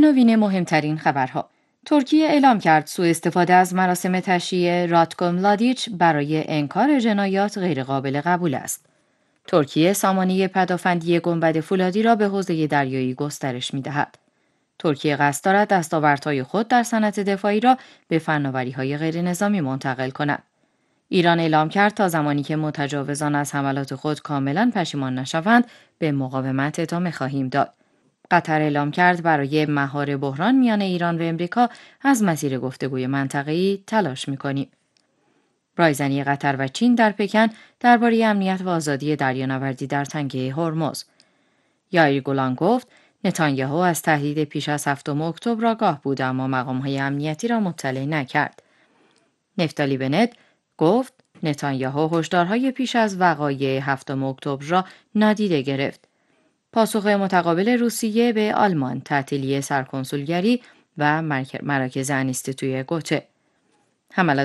عناوین مهمترین خبرها. ترکیه اعلام کرد سوء استفاده از مراسم تشییع راتکو ملادیچ برای انکار جنایات غیرقابل قبول است. ترکیه سامانه پدافندی گنبد فولادی را به حوزه دریایی گسترش می‌دهد. ترکیه قصد دارد دستاوردهای خود در صنعت دفاعی را به فناوری‌های غیرنظامی منتقل کند. ایران اعلام کرد تا زمانی که متجاوزان از حملات خود کاملا پشیمان نشوند به مقاومت ادامه خواهیم داد. قطر اعلام کرد برای مهار بحران میان ایران و امریکا از مسیر گفتگوی منطقه‌ای تلاش می‌کنیم. رایزنی قطر و چین در پکن درباره امنیت و آزادی دریانوردی در تنگه هرمز. یائیر گولان گفت نتانیاهو از تهدید پیش از 7 اکتبر آگاه بود اما مقام‌های امنیتی را مطلع نکرد. نفتالی بنت گفت نتانیاهو هشدارهای پیش از وقایع 7 اکتبر را نادیده گرفت. پاسخ متقابل روسیه به آلمان، تعطیلی سرکنسولگری و مراکز انیستیتوی گوته. حملات